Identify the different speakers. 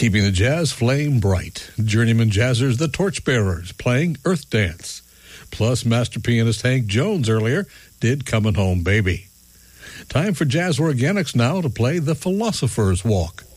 Speaker 1: Keeping the jazz flame bright, journeyman jazzers The Torchbearers playing Earth Dance. Plus, master pianist Hank Jones earlier did Comin' Home Baby. Time for Jazz Organics now to play The Philosopher's Walk.